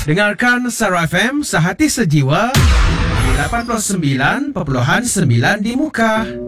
Dengarkan Sara FM, sehati sejiwa 89.9 di Muka.